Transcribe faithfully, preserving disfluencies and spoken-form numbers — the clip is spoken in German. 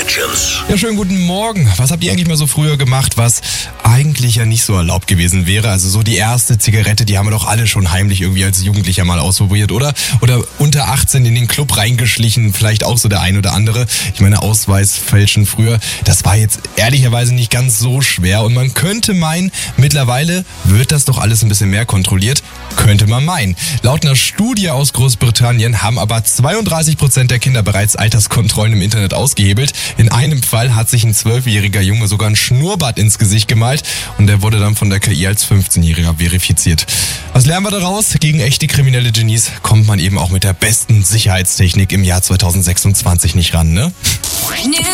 Legends. Ja, schönen guten Morgen. Was habt ihr eigentlich mal so früher gemacht, was eigentlich ja nicht so erlaubt gewesen wäre? Also so die erste Zigarette, die haben wir doch alle schon heimlich irgendwie als Jugendlicher mal ausprobiert, oder? Oder unter achtzehn in den Club reingeschlichen, vielleicht auch so der ein oder andere. Ich meine, Ausweis fälschen früher, das war jetzt ehrlicherweise nicht ganz so schwer. Und man könnte meinen, mittlerweile wird das doch alles ein bisschen mehr kontrolliert. Könnte man meinen. Laut einer Studie aus Großbritannien haben aber zweiunddreißig Prozent der Kinder bereits Alterskontrollen im Internet ausgehebelt. In einem Fall hat sich ein zwölfjähriger Junge sogar ein Schnurrbart ins Gesicht gemalt und der wurde dann von der K I als fünfzehnjähriger verifiziert. Was lernen wir daraus? Gegen echte kriminelle Genies kommt man eben auch mit der besten Sicherheitstechnik im Jahr zweitausendsechsundzwanzig nicht ran, ne?